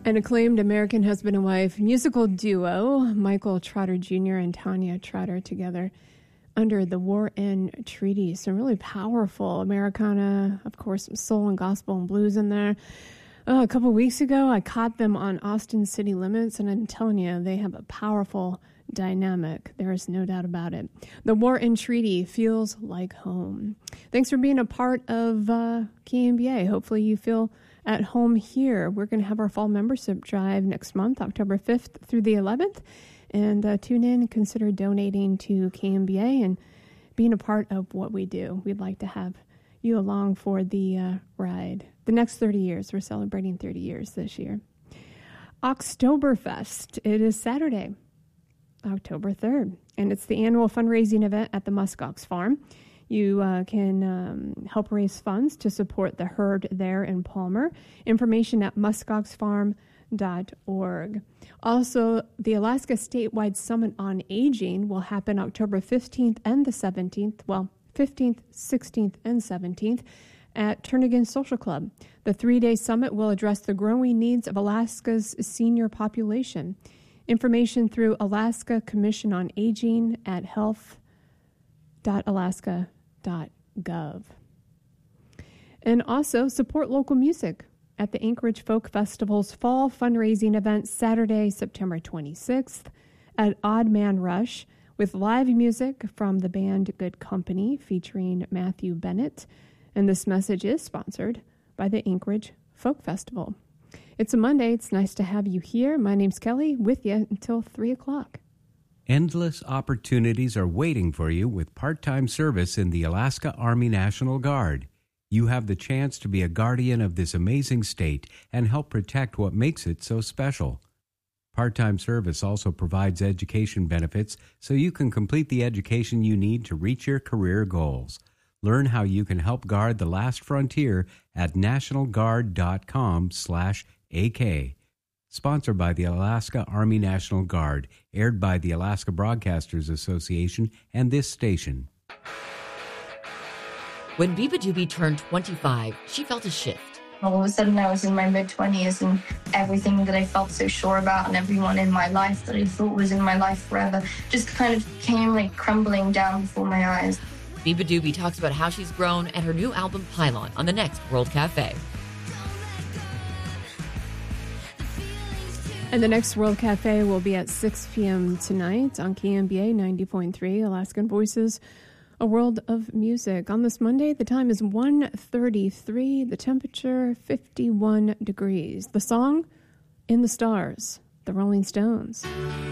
An acclaimed American husband and wife musical duo, Michael Trotter Jr. and Tanya Trotter, together under the War End Treaty. Some really powerful Americana, of course, some soul and gospel and blues in there. A couple weeks ago, I caught them on Austin City Limits, and I'm telling you, they have a powerful dynamic. There is no doubt about it. The War End Treaty feels like home. Thanks for being a part of KMBA. Hopefully you feel at home here. We're going to have our fall membership drive next month, October 5th through the 11th. And tune in and consider donating to KMBA and being a part of what we do. We'd like to have you along for the ride. The next 30 years. We're celebrating 30 years this year. Oktoberfest. It is Saturday, October 3rd. And it's the annual fundraising event at the Muskox Farm. You can help raise funds to support the herd there in Palmer. Information at muskoxfarm.org. Also, the Alaska Statewide Summit on Aging will happen October 15th and the 17th. Well, 15th, 16th, and 17th at Turnagain Social Club. The 3-day summit will address the growing needs of Alaska's senior population. Information through Alaska Commission on Aging at health.alaska.gov. And also support local music at the Anchorage Folk Festival's fall fundraising event Saturday, September 26th at Odd Man Rush with live music from the band Good Company featuring Matthew Bennett. And this message is sponsored by the Anchorage Folk Festival. It's a Monday. It's nice to have you here. My name's Kelly, with you until 3 o'clock. Endless opportunities are waiting for you with part-time service in the Alaska Army National Guard. You have the chance to be a guardian of this amazing state and help protect what makes it so special. Part-time service also provides education benefits so you can complete the education you need to reach your career goals. Learn how you can help guard the last frontier at nationalguard.com/AK. Sponsored by the Alaska Army National Guard, aired by the Alaska Broadcasters Association and this station. When Biba Doobie turned 25, she felt a shift. All of a sudden, I was in my mid-20s, and everything that I felt so sure about and everyone in my life that I thought was in my life forever just kind of came like crumbling down before my eyes. Biba Doobie talks about how she's grown and her new album Pylon on the next World Cafe. And the next World Cafe will be at 6 p.m. tonight on KMBA 90.3, Alaskan Voices, a world of music. On this Monday, the time is 1:33, the temperature 51 degrees. The song, In the Stars, the Rolling Stones.